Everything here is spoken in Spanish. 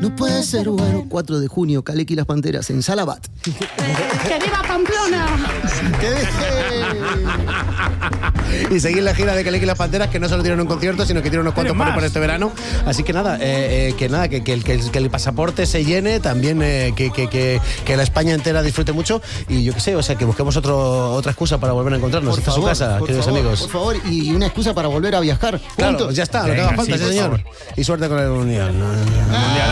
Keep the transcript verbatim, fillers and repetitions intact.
no puede ser bueno. cuatro de junio, Calec y las Panteras en Salabat. ¡Que viva Pamplona! Y seguir la gira de Calec y las Panteras, que no solo tienen un concierto, sino que tienen unos cuantos por, por este verano. Así que nada, eh, eh, que nada, que, que, que, que el pasaporte se llene, también eh, que, que, que, que la España entera disfrute mucho. Y yo qué sé, o sea, que busquemos otro, otra excusa para volver a encontrarnos. Por Esta favor, es su casa, por queridos favor, amigos. Por favor, y una excusa para volver a viajar. Claro, Punto. ya está, lo que Venga, haga falta, sí, sí, por señor. favor. Y suerte con el Mundial. Ah.